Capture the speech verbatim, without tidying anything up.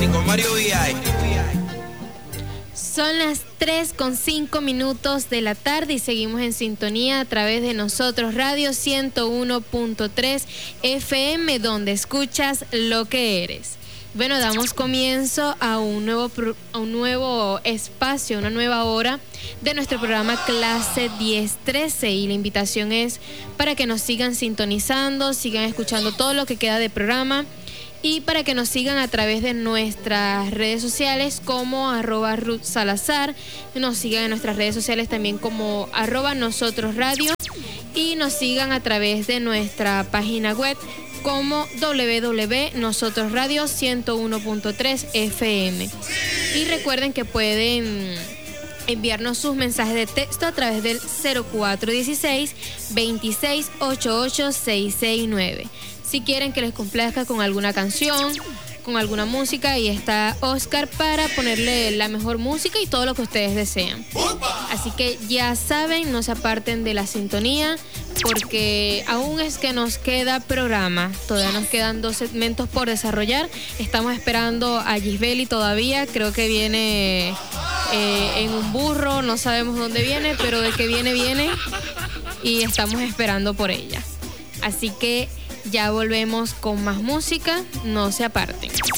Party con Mario V I. Son las tres con cinco minutos de la tarde y seguimos en sintonía a través de Nosotros Radio ciento uno punto tres F M, donde escuchas lo que eres. Bueno, damos comienzo a un nuevo, a un nuevo espacio, una nueva hora de nuestro programa Clase diez trece, y la invitación es para que nos sigan sintonizando, sigan escuchando todo lo que queda de programa, y para que nos sigan a través de nuestras redes sociales como arroba Ruth Salazar, nos sigan en nuestras redes sociales también como arroba Nosotros Radio, y nos sigan a través de nuestra página web como doble u doble u doble u punto nosotros radio ciento uno punto tres F M. Y recuerden que pueden enviarnos sus mensajes de texto a través del cero cuatro uno seis, veintiséis, ochenta y ocho, seiscientos sesenta y nueve. Si quieren que les complazca con alguna canción, con alguna música, y está Oscar para ponerle la mejor música y todo lo que ustedes desean. Así que ya saben, no se aparten de la sintonía, porque aún es que nos queda programa. Todavía nos quedan dos segmentos por desarrollar. Estamos esperando a Gisbeli todavía. Creo que viene eh, en un burro, no sabemos dónde viene, pero de que viene, viene. Y estamos esperando por ella. Así que ya volvemos con más música, no se aparten.